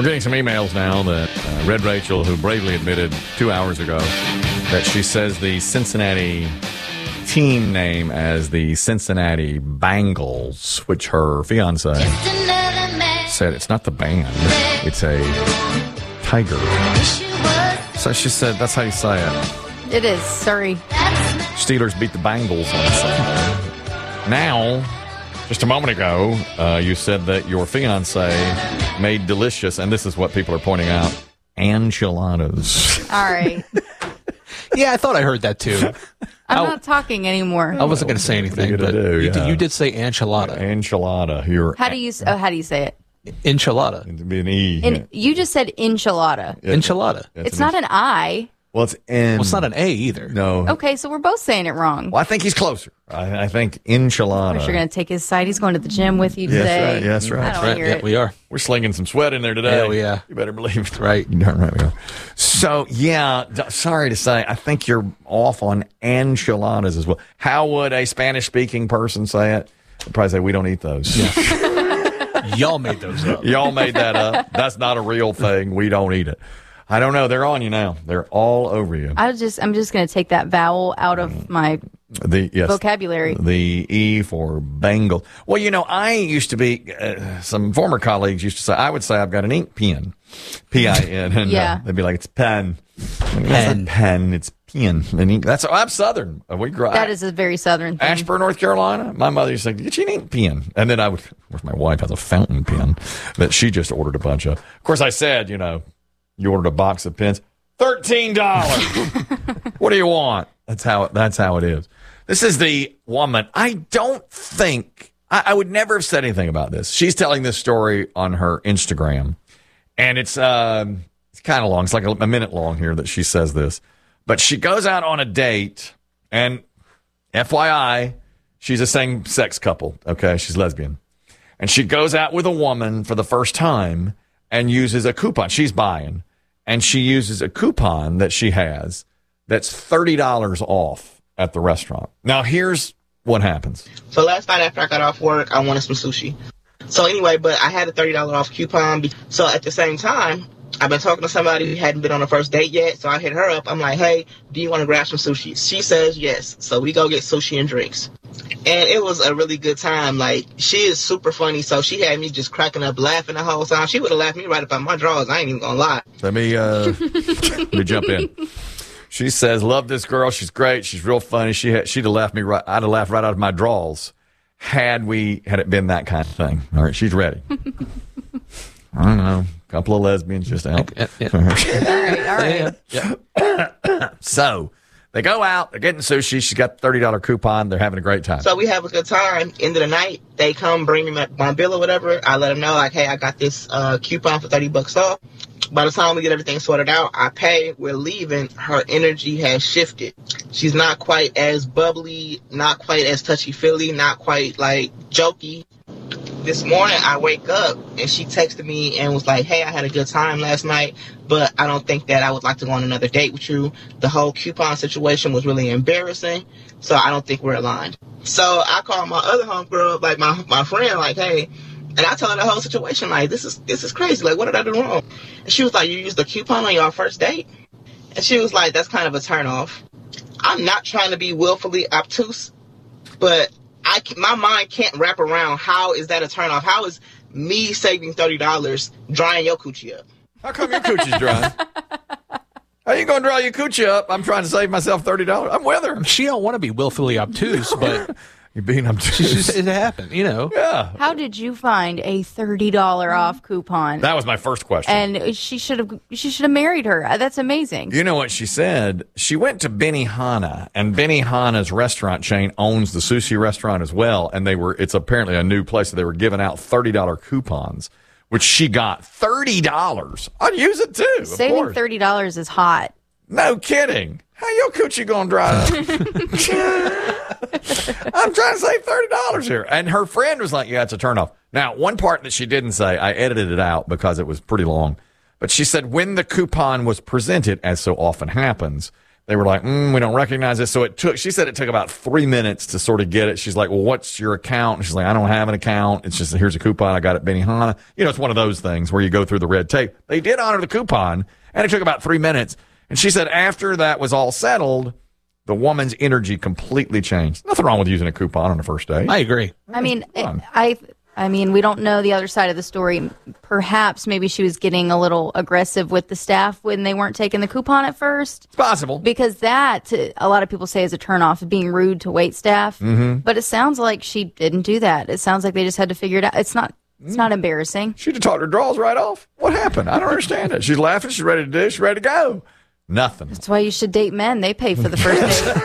We're getting some emails now that Red Rachel, who bravely admitted 2 hours ago that she says the Cincinnati team name as the Cincinnati Bengals, which her fiance said it's not the band, it's a tiger. So she said that's how you say it. It is. Sorry. Steelers beat the Bengals on Sunday. Now, just a moment ago, you said that your fiance made delicious, and this is what people are pointing out, enchiladas. All right. Yeah, I thought I heard that too. I'm not talking anymore. I wasn't going to say anything, but you did say enchilada. Enchilada. How do you say it? Enchilada. It'd be an E. You just said enchilada. Enchilada. It's not an I. Well, it's N. Well, it's not an A either. No. Okay, so we're both saying it wrong. Well, I think he's closer. I think enchilada. You're going to take his side. He's going to the gym with you today. Yes, right. I don't wanna hear it. We are. We're slinging some sweat in there today. Hell yeah. You better believe it. Right. You darn right we are. So, yeah, sorry to say, I think you're off on enchiladas as well. How would a Spanish-speaking person say it? They'd probably say, we don't eat those. Yeah. Y'all made those up. Y'all made that up. That's not a real thing. We don't eat it. I don't know. They're on you now. They're all over you. I'm just going to take that vowel out of my vocabulary. The E for Bengal. Well, I used to be, some former colleagues used to say, I would say I've got an ink pen. P-I-N. And they'd be like, it's pen. It's not pen. It's pen. And I'm Southern. That is a very Southern thing. Ashburn, North Carolina. My mother used to say, get you an ink pen. And then of course, my wife has a fountain pen that she just ordered a bunch of. Of course, I said, you ordered a box of pens, $13. What do you want? That's how it is. This is the woman. I don't think I would never have said anything about this. She's telling this story on her Instagram, and it's kind of long. It's like a minute long here that she says this. But she goes out on a date, and FYI, she's a same-sex couple. Okay, she's lesbian, and she goes out with a woman for the first time and uses a coupon. She's buying. And she uses a coupon that she has that's $30 off at the restaurant. Now, here's what happens. So last night after I got off work, I wanted some sushi. So anyway, but I had a $30 off coupon. So at the same time, I've been talking to somebody who hadn't been on a first date yet. So I hit her up. I'm like, hey, do you want to grab some sushi? She says yes. So we go get sushi and drinks. And it was a really good time. Like, she is super funny, so she had me just cracking up laughing the whole time. She would have laughed me right up on my drawers. I ain't even gonna lie. Let me jump in. She says, love this girl. She's great. She's real funny. She'd have laughed me right. I'd have laughed right out of my drawers had it been that kind of thing. All right, she's ready. I don't know. A couple of lesbians just out. All right. Yeah. So they go out. They're getting sushi. She's got the $30 coupon. They're having a great time. So we have a good time. End of the night, they come bring me my bill or whatever. I let them know, like, hey, I got this coupon for $30 off. By the time we get everything sorted out, I pay. We're leaving. Her energy has shifted. She's not quite as bubbly, not quite as touchy-feely, not quite, jokey. This morning, I wake up, and she texted me and was like, hey, I had a good time last night, but I don't think that I would like to go on another date with you. The whole coupon situation was really embarrassing, so I don't think we're aligned. So I called my other homegirl, my friend, hey, and I told her the whole situation, this is crazy. What did I do wrong? And she was like, you used the coupon on your first date? And she was like, that's kind of a turnoff. I'm not trying to be willfully obtuse, but my mind can't wrap around how is that a turnoff? How is me saving $30 drying your coochie up? How come your coochie's dry? How you going to dry your coochie up? I'm trying to save myself $30. I'm with her. She don't want to be willfully obtuse, but you're being obtuse. It happened, Yeah. How did you find a $30 off coupon? That was my first question. And she should have married her. That's amazing. You know what she said? She went to Benihana, and Benihana's restaurant chain owns the sushi restaurant as well. And it's apparently a new place. So they were giving out $30 coupons, which she got $30. I'd use it too. Saving $30 is hot. No kidding. How your coochie gonna dry up? I'm trying to save $30 here. And her friend was like, yeah, it's a turnoff. Now, one part that she didn't say, I edited it out because it was pretty long. But she said when the coupon was presented, as so often happens, They were like, we don't recognize this. So she said it took about 3 minutes to sort of get it. She's like, well, what's your account? And she's like, I don't have an account. It's just, here's a coupon I got at Benihana. It's one of those things where you go through the red tape. They did honor the coupon, and it took about 3 minutes. And she said after that was all settled, the woman's energy completely changed. Nothing wrong with using a coupon on the first date. I agree. I mean, we don't know the other side of the story. Perhaps maybe she was getting a little aggressive with the staff when they weren't taking the coupon at first. It's possible. Because that, a lot of people say, is a turnoff, being rude to wait staff. Mm-hmm. But it sounds like she didn't do that. It sounds like they just had to figure it out. It's not embarrassing. She'd have talked her draws right off. What happened? I don't understand it. She's laughing. She's ready to do. She's ready to go. Nothing. That's why you should date men. They pay for the first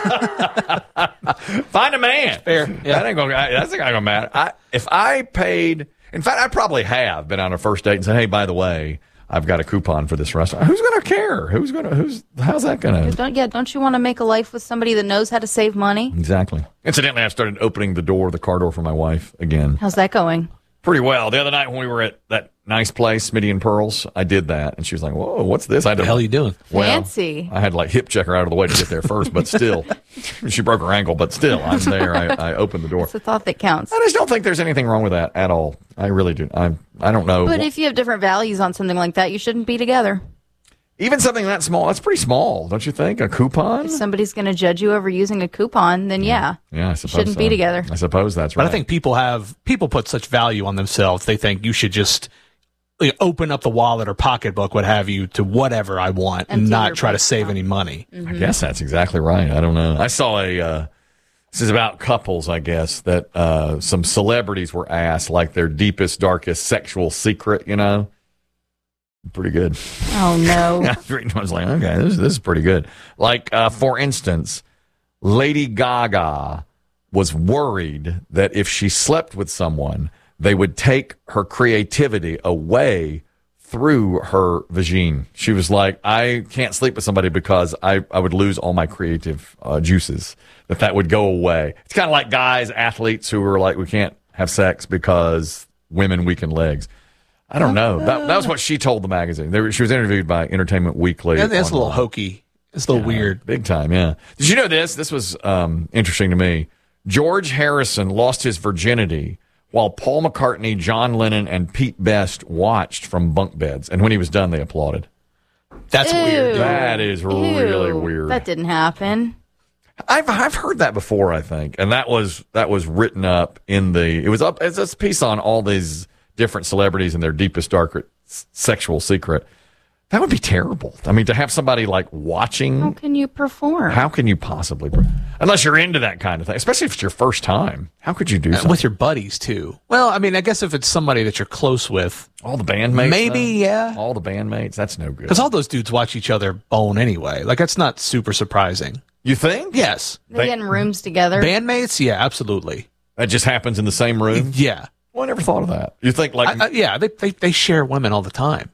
date. Find a man. Fair. Yeah. That's not gonna matter. If I paid, in fact, I probably have been on a first date and said, "Hey, by the way, I've got a coupon for this restaurant." Who's gonna care? How's that gonna? Don't you want to make a life with somebody that knows how to save money? Exactly. Incidentally, I've started opening the car door for my wife again. How's that going? Pretty well. The other night when we were at that nice place, Smitty and Pearls, I did that. And she was like, whoa, what's this? What the hell are you doing? Well, fancy. I had to hip check her out of the way to get there first, but still. She broke her ankle, but still, I'm there. I opened the door. It's the thought that counts. I just don't think there's anything wrong with that at all. I really do. I don't know. But if you have different values on something like that, you shouldn't be together. Even something that small, that's pretty small, don't you think? A coupon? If somebody's going to judge you over using a coupon, then yeah. Yeah, I suppose you shouldn't be together. I suppose that's right. But I think people put such value on themselves, they think you should just open up the wallet or pocketbook, what have you, to whatever I want and not try to save any money. Mm-hmm. I guess that's exactly right. I don't know. I saw this is about couples, I guess, that some celebrities were asked like their deepest, darkest sexual secret, Pretty good. Oh, no. I was like, okay, this is pretty good. Like, for instance, Lady Gaga was worried that if she slept with someone, they would take her creativity away through her vagine. She was like, I can't sleep with somebody because I would lose all my creative juices, that would go away. It's kind of like guys, athletes who are like, we can't have sex because women weaken legs. I don't know. That was what she told the magazine. She was interviewed by Entertainment Weekly. Yeah, that's a little hokey. It's a little weird. Big time, yeah. Did you know this? This was interesting to me. George Harrison lost his virginity while Paul McCartney, John Lennon, and Pete Best watched from bunk beds. And when he was done, they applauded. That's weird. That is really weird. That didn't happen. I've heard that before, I think. And that was written up it's a piece on all these different celebrities and their deepest, darkest sexual secret. That would be terrible. I mean, to have somebody like watching. How can you perform? How can you possibly? Unless you're into that kind of thing, especially if it's your first time. How could you do something? With your buddies, too. Well, I mean, I guess if it's somebody that you're close with. All the bandmates? Maybe, yeah. All the bandmates? That's no good. Because all those dudes watch each other bone anyway. Like, that's not super surprising. You think? Yes. They get in rooms together? Bandmates? Yeah, absolutely. That just happens in the same room? Yeah. Well, I never thought of that. You think like... yeah, they share women all the time.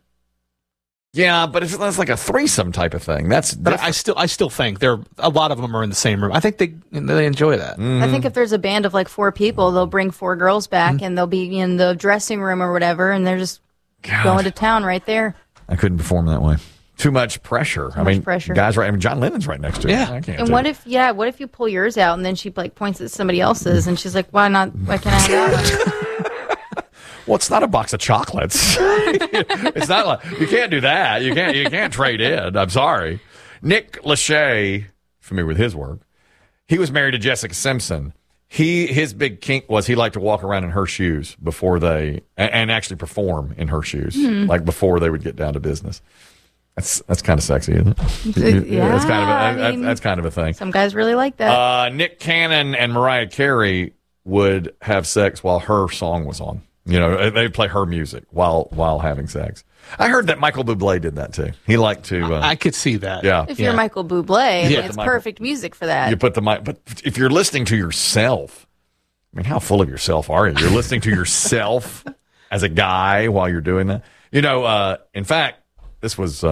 Yeah, but if that's like a threesome type of thing, that's... But I still think a lot of them are in the same room. I think they enjoy that. I think if there's a band of like 4 people, they'll bring 4 girls back and they'll be in the dressing room or whatever, and they're just going to town right there. I couldn't perform that way. Too much pressure. Pressure. Guys, right? I mean, John Lennon's right next to her. Yeah. I can't. And what if you pull yours out and then she like points at somebody else's and she's like, why not? Why can't I have that one? Well, it's not a box of chocolates. It's not like you can't do that. You can't trade in. I'm sorry. Nick Lachey, familiar with his work, he was married to Jessica Simpson. His big kink was he liked to walk around in her shoes before and actually perform in her shoes, like before they would get down to business. That's kind of sexy, isn't it? Yeah, that's kind of a thing. Some guys really like that. Nick Cannon and Mariah Carey would have sex while her song was on. They'd play her music while having sex. I heard that Michael Bublé did that too. He liked to. I could see that. Yeah. If you're Michael Bublé, it's perfect music for that. You put the mic, but if you're listening to yourself, I mean, how full of yourself are you? You're listening to yourself as a guy while you're doing that. In fact, this was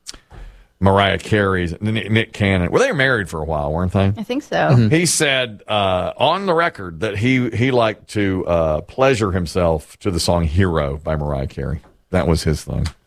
Mariah Carey's Nick Cannon. Well, they were married for a while, weren't they? I think so. Mm-hmm. He said on the record that he liked to pleasure himself to the song "Hero" by Mariah Carey. That was his thing.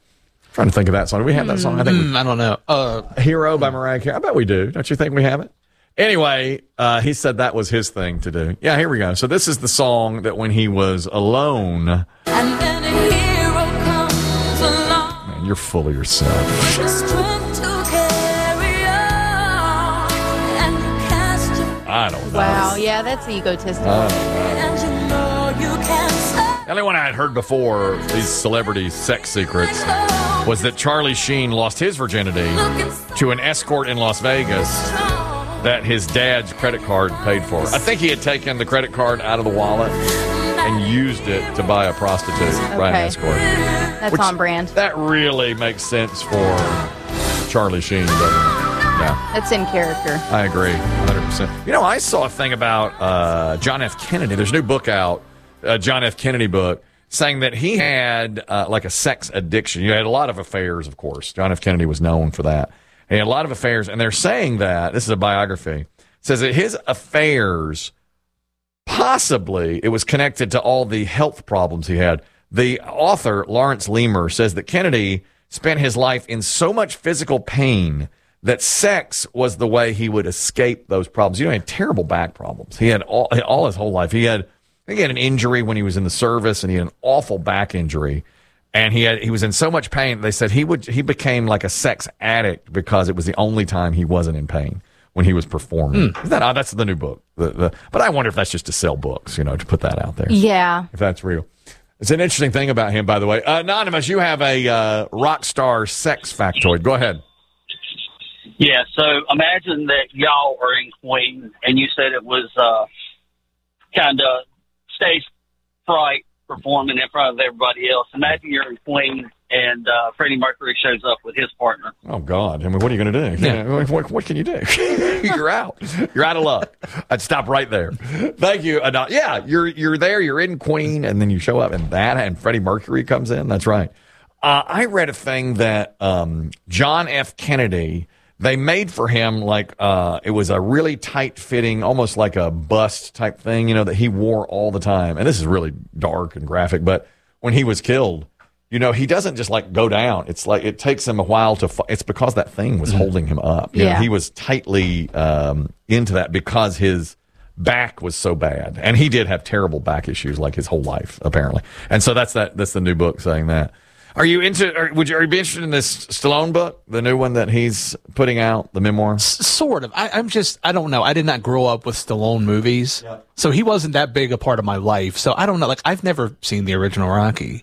trying to think of that song. Do we have that song? I think I don't know. Hero by Mariah Carey. I bet we do. Don't you think we have it? Anyway, he said that was his thing to do. Yeah, here we go. So this is the song that when he was alone. And then a hero comes along. Man, you're full of yourself. The strength to carry on. And you cast your I don't know. Wow, yeah, that's egotistical. and you know you can say. The only one I had heard before, these celebrity sex secrets, was that Charlie Sheen lost his virginity to an escort in Las Vegas that his dad's credit card paid for. I think he had taken the credit card out of the wallet and used it to buy a prostitute, buy an escort. That's on brand. That really makes sense for Charlie Sheen, doesn't it? Yeah, That's in character. I agree, 100%. You know, I saw a thing about John F. Kennedy. There's a new book out, a John F. Kennedy book, saying that he had like a sex addiction. He had a lot of affairs, of course. John F. Kennedy was known for that. He had a lot of affairs, and they're saying that, this is a biography, says that his affairs, possibly, it was connected to all the health problems he had. The author, Lawrence Leamer, says that Kennedy spent his life in so much physical pain that sex was the way he would escape those problems. You know, he had terrible back problems. He had all his whole life. I think he had an injury when he was in the service, and he had an awful back injury. And he was in so much pain. They said he became like a sex addict because it was the only time he wasn't in pain when he was performing. That's the new book. But I wonder if that's just to sell books, to put that out there. Yeah. If that's real. It's an interesting thing about him, by the way. Anonymous, you have a rock star sex factoid. Go ahead. Yeah, so imagine that y'all are in Queen, and you said it was kind of stage fright performing in front of everybody else. Imagine you're in Queen, and Freddie Mercury shows up with his partner. Oh, God. I mean, what are you going to do? Yeah. What can you do? You're out. You're out of luck. I'd stop right there. Thank you. Yeah, you're there. You're in Queen, and then you show up, and Freddie Mercury comes in. That's right. I read a thing that John F. Kennedy, they made for him like it was a really tight-fitting, almost like a bust type thing, that he wore all the time. And this is really dark and graphic, but when he was killed, he doesn't just like go down. It's like it takes him a while it's because that thing was holding him up. He was tightly into that because his back was so bad. And he did have terrible back issues like his whole life, apparently. And so that's the new book saying that. Are you would you be interested in this Stallone book, the new one that he's putting out, the memoir? Sort of. I don't know. I did not grow up with Stallone movies, so he wasn't that big a part of my life. So I don't know. Like, I've never seen the original Rocky.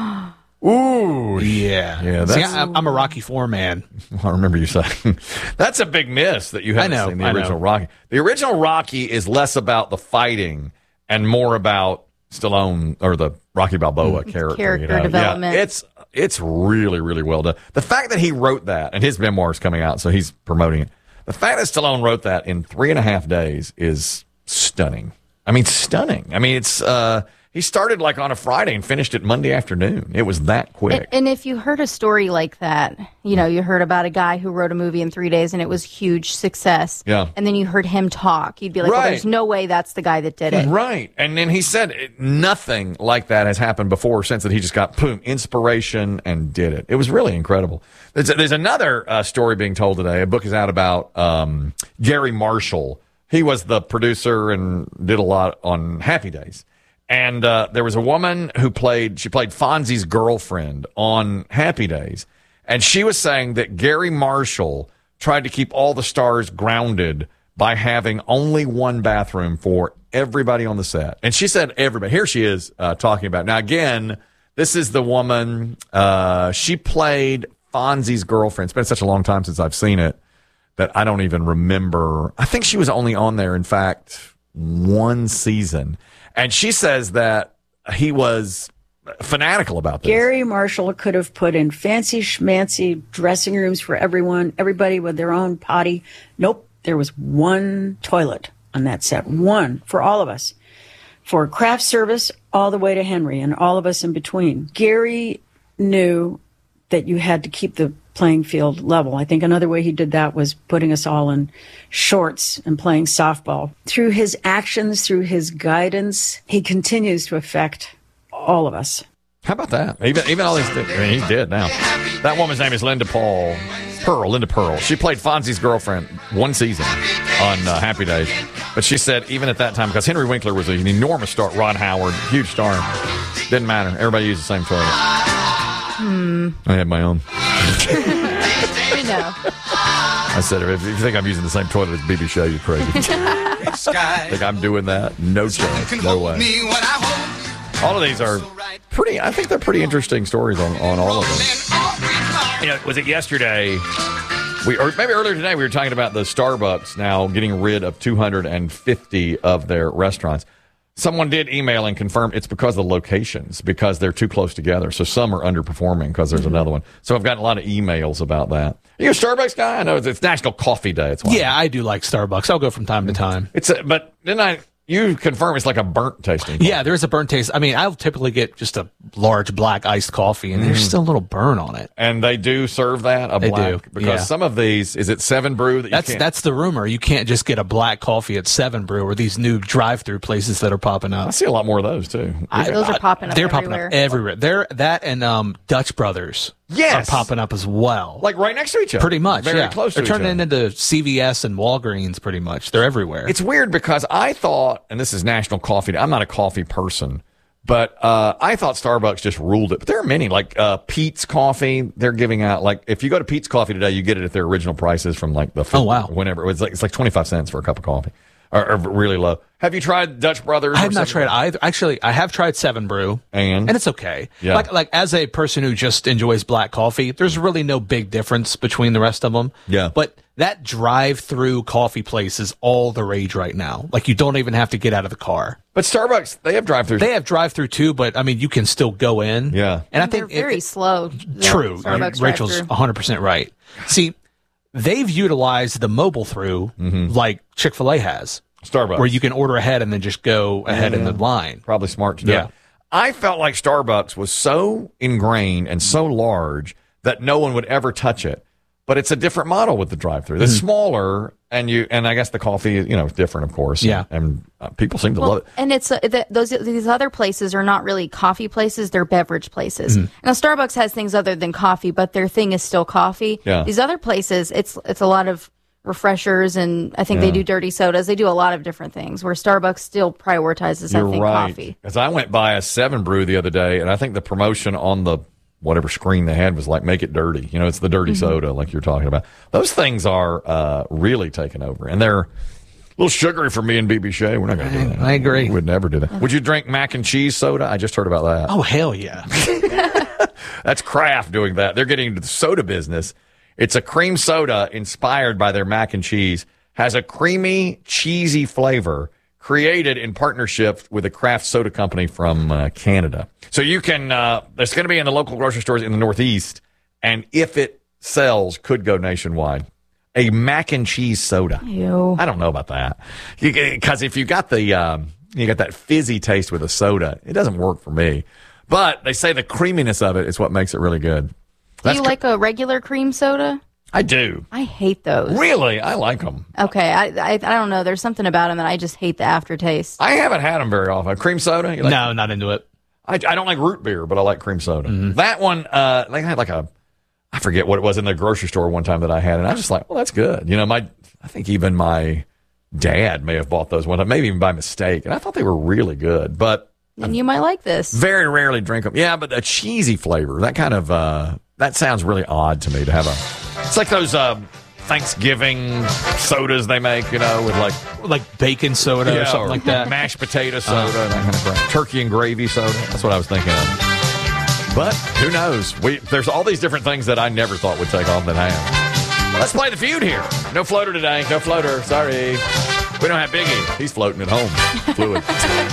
Ooh. Yeah. See, I'm a Rocky IV man. I remember you saying. That's a big miss that you haven't seen the original Rocky. The original Rocky is less about the fighting and more about Stallone, or the Rocky Balboa character development. Yeah, it's really, really well done. The fact that he wrote that, and his memoir is coming out, so he's promoting it. The fact that Stallone wrote that in 3.5 days is stunning. I mean, stunning. I mean, it's he started like on a Friday and finished it Monday afternoon. It was that quick. And if you heard a story like that, you heard about a guy who wrote a movie in 3 days and it was huge success. Yeah. And then you heard him talk. You'd be like, well, there's no way that's the guy that did it. Right. And then he said nothing like that has happened before since that he just got, inspiration and did it. It was really incredible. There's another story being told today. A book is out about Gary Marshall. He was the producer and did a lot on Happy Days. And there was a woman who played Fonzie's girlfriend on Happy Days. And she was saying that Gary Marshall tried to keep all the stars grounded by having only one bathroom for everybody on the set. And she said everybody. Here she is talking about it. Now, again, this is the woman. She played Fonzie's girlfriend. It's been such a long time since I've seen it that I don't even remember. I think she was only on there, in fact, one season. And she says that he was fanatical about this. Gary Marshall could have put in fancy schmancy dressing rooms for everybody with their own potty. Nope. There was one toilet on that set. One for all of us. For craft service all the way to Henry and all of us in between. Gary knew that you had to keep the playing field level. I think another way he did that was putting us all in shorts and playing softball. Through his actions, through his guidance, he continues to affect all of us. How about that? Even all these, he did now. That woman's name is Linda Pearl. She played Fonzie's girlfriend one season on Happy Days. But she said even at that time, because Henry Winkler was an enormous star, Ron Howard, huge star, didn't matter. Everybody used the same toilet. I had my own. We know. I said, if you think I'm using the same toilet as BB Show, you're crazy. Think I'm doing that? No chance. No way. All of these are pretty, I think they're pretty interesting stories on all of them. You know, was it yesterday? Or maybe earlier today, we were talking about the Starbucks now getting rid of 250 of their restaurants. Someone did email and confirm it's because of the locations, because they're too close together. So some are underperforming because there's another one. So I've gotten a lot of emails about that. Are you a Starbucks guy? I know it's National Coffee Day. It's yeah, I do like Starbucks. I'll go from time to time. But didn't you confirm it's like a burnt tasting coffee? Yeah, there is a burnt taste. I mean, I'll typically get just a large black iced coffee, and there's still a little burn on it. And they do serve that, They black? do, Because some of these, is it 7 Brew that you can't? That's the rumor. You can't just get a black coffee at 7 Brew or these new drive-through places that are popping up. I see a lot more of those, too. Those are popping up They're everywhere. popping up everywhere. That and Dutch Brothers Yes. are popping up as well. Like right next to each other. Pretty much, Very yeah. close to They're each other. turning into CVS and Walgreens pretty much. They're everywhere. It's weird because I thought, and this is National Coffee Day, I'm not a coffee person, but I thought Starbucks just ruled it. But there are many, like Pete's Coffee, they're giving out, like, if you go to Pete's Coffee today, you get it at their original prices from like the 50, whenever. It's like 25 cents for a cup of coffee, or really low. Have you tried Dutch Brothers? I have not tried either. Actually, I have tried 7 Brew, and it's okay. Yeah. Like as a person who just enjoys black coffee, there's really no big difference between the rest of them. Yeah. But that drive-through coffee place is all the rage right now. Like you don't even have to get out of the car. But Starbucks, they have drive-throughs. They have drive-through too, but I mean, you can still go in. Yeah. And I They're think very slow. True. Starbucks Rachel's drive-thru. 100% right. See, they've utilized the mobile through like Chick-fil-A has. Starbucks. Where you can order ahead and then just go ahead in the line. Probably smart to do. Yeah. I felt like Starbucks was so ingrained and so large that no one would ever touch it. But it's a different model with the drive-through. It's smaller, and I guess the coffee, is different, of course. Yeah. And people seem to love it. And it's these other places are not really coffee places; they're beverage places. Now, Starbucks has things other than coffee, but their thing is still coffee. Yeah. These other places, it's a lot of refreshers, and I think they do dirty sodas. They do a lot of different things. Where Starbucks still prioritizes, I think, coffee. Because I went by a 7 Brew the other day, and I think the promotion on the whatever screen they had was like, make it dirty. It's the dirty soda like you're talking about. Those things are really taking over. And they're a little sugary for me and BB Shea. We're not going to do that. I agree. We would never do that. Would you drink mac and cheese soda? I just heard about that. Oh, hell yeah. That's Kraft doing that. They're getting into the soda business. It's a cream soda inspired by their mac and cheese. Has a creamy, cheesy flavor created in partnership with a craft soda company from Canada. So you can, it's going to be in the local grocery stores in the Northeast, and if it sells, could go nationwide. A mac and cheese soda. Ew. I don't know about that. Because if you got you got that fizzy taste with a soda, it doesn't work for me. But they say the creaminess of it is what makes it really good. Do you like a regular cream soda? I do. I hate those. Really? I like them. Okay, I don't know. There's something about them that I just hate the aftertaste. I haven't had them very often. Cream soda? You like No, not into it. I don't like root beer, but I like cream soda. That one, they had like I forget what it was in the grocery store one time that I had, and I was just like, well, that's good. I think even my dad may have bought those one time, maybe even by mistake, and I thought they were really good, but And you might like this. very rarely drink them. Yeah, but a cheesy flavor, that kind of, that sounds really odd to me to have it's like those, Thanksgiving sodas they make, with Like bacon soda or something like that. Mashed potato soda, that kind of crap. Turkey and gravy soda. That's what I was thinking of. But who knows? There's all these different things that I never thought would take off that have. Let's play the feud here. No floater today. No floater. Sorry. We don't have Biggie. He's floating at home. Fluid.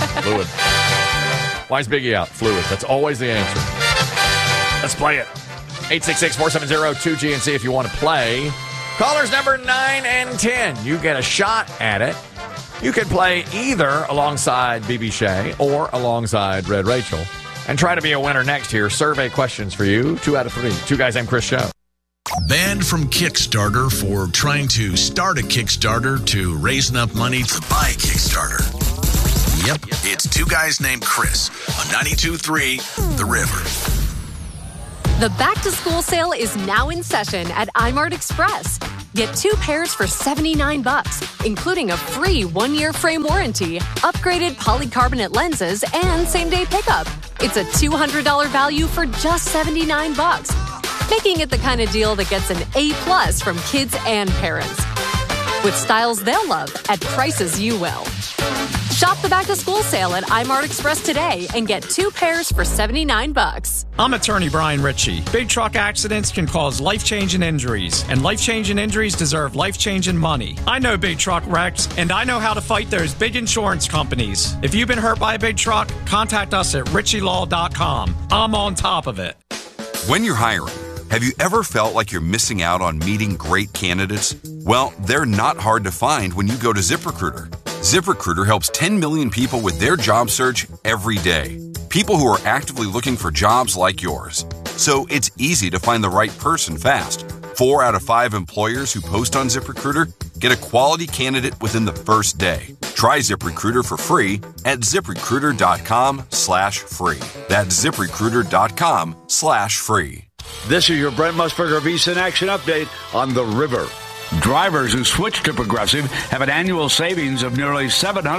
Why is Biggie out? Fluid. That's always the answer. Let's play it. 866-470-2GNC if you want to play. Callers number 9 and 10. You get a shot at it. You can play either alongside BB Shea or alongside Red Rachel and try to be a winner next year. Survey questions for you. 2 out of 3. Two Guys Named Chris show. Banned from Kickstarter for trying to start a Kickstarter to raising up money to buy a Kickstarter. Yep, it's 2 Guys Named Chris on 92.3 The River. The back-to-school sale is now in session at iMart Express. Get 2 pairs for $79, including a free 1-year frame warranty, upgraded polycarbonate lenses, and same-day pickup. It's a $200 value for just $79, making it the kind of deal that gets an A+ from kids and parents. With styles they'll love at prices you will. Shop the back-to-school sale at iMart Express today and get 2 pairs for $79. I'm attorney Brian Ritchie. Big truck accidents can cause life-changing injuries, and life-changing injuries deserve life-changing money. I know big truck wrecks, and I know how to fight those big insurance companies. If you've been hurt by a big truck, contact us at ritchielaw.com. I'm on top of it. When you're hiring, have you ever felt like you're missing out on meeting great candidates? Well, they're not hard to find when you go to ZipRecruiter. ZipRecruiter helps 10 million people with their job search every day. People who are actively looking for jobs like yours. So it's easy to find the right person fast. 4 out of 5 employers who post on ZipRecruiter get a quality candidate within the first day. Try ZipRecruiter for free at ZipRecruiter.com/free. That's ZipRecruiter.com/free. This is your Brent Musburger VSiN Action Update on the river. Drivers who switch to Progressive have an annual savings of nearly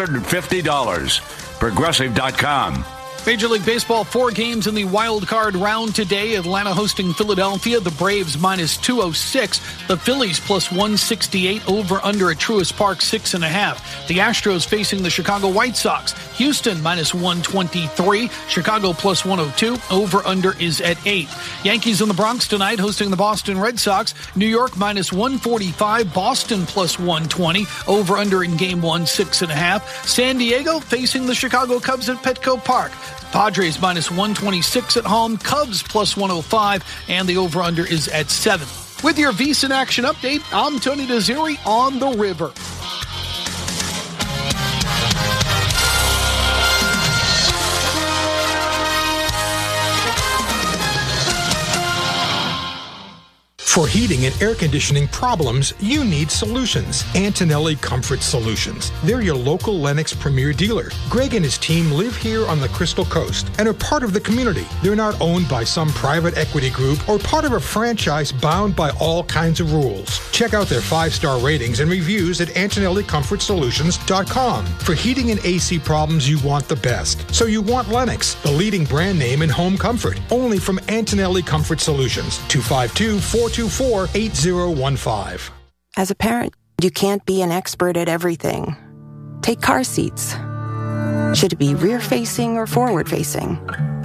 $750. Progressive.com. Major League Baseball, 4 games in the wild card round today. Atlanta hosting Philadelphia. The Braves -206. The Phillies +168. Over under at Truist Park 6.5. The Astros facing the Chicago White Sox. Houston -123. Chicago +102. Over under is at 8. Yankees in the Bronx tonight hosting the Boston Red Sox. New York -145. Boston +120. Over under in game 1 6.5. San Diego facing the Chicago Cubs at Petco Park. Padres -126 at home, Cubs +105, and the over-under is at 7. With your VSiN Action Update, I'm Tony Desiri on the river. For heating and air conditioning problems, you need solutions. Antonelli Comfort Solutions. They're your local Lennox Premier dealer. Greg and his team live here on the Crystal Coast and are part of the community. They're not owned by some private equity group or part of a franchise bound by all kinds of rules. Check out their 5-star ratings and reviews at AntonelliComfortSolutions.com. For heating and AC problems, you want the best. So you want Lennox, the leading brand name in home comfort. Only from Antonelli Comfort Solutions. 252-424-8015. As a parent, you can't be an expert at everything. Take car seats. Should it be rear-facing or forward-facing?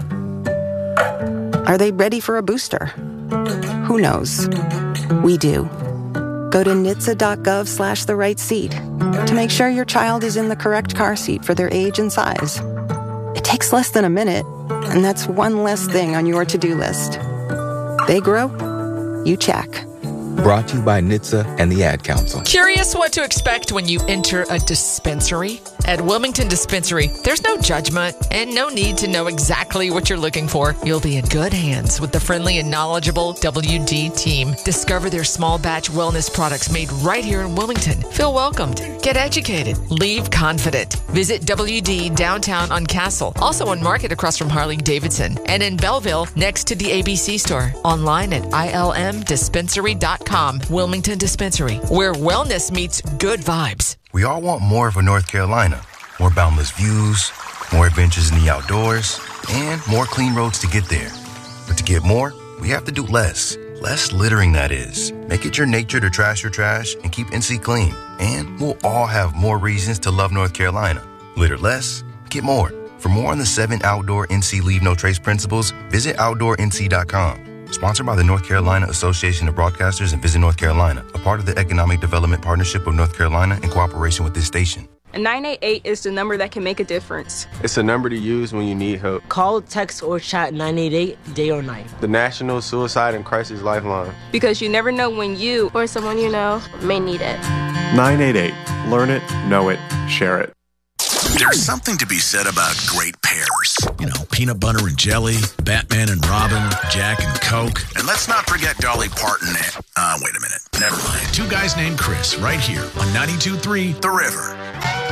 Are they ready for a booster? Who knows? We do. Go to NHTSA.gov/the right seat to make sure your child is in the correct car seat for their age and size. It takes less than a minute, and that's one less thing on your to-do list. They grow, you check. Brought to you by NHTSA and the Ad Council. Curious what to expect when you enter a dispensary? At Wilmington Dispensary, there's no judgment and no need to know exactly what you're looking for. You'll be in good hands with the friendly and knowledgeable WD team. Discover their small batch wellness products made right here in Wilmington. Feel welcomed. Get educated. Leave confident. Visit WD downtown on Castle, also on Market across from Harley-Davidson, and in Belleville next to the ABC store. Online at ilmdispensary.com. Wilmington Dispensary, where wellness meets good vibes. We all want more of a North Carolina. More boundless views, more adventures in the outdoors, and more clean roads to get there. But to get more, we have to do less. Less littering, that is. Make it your nature to trash your trash and keep NC clean. And we'll all have more reasons to love North Carolina. Litter less, get more. For more on the 7 outdoor NC Leave No Trace principles, visit OutdoorNC.com. Sponsored by the North Carolina Association of Broadcasters and Visit North Carolina, a part of the Economic Development Partnership of North Carolina in cooperation with this station. And 988 is the number that can make a difference. It's a number to use when you need help. Call, text, or chat 988 day or night. The National Suicide and Crisis Lifeline. Because you never know when you or someone you know may need it. 988. Learn it, know it, share it. There's something to be said about great pairs. You know, peanut butter and jelly, Batman and Robin, Jack and Coke. And let's not forget Dolly Parton and... wait a minute. Never mind. 2 guys named Chris right here on 92.3 The River.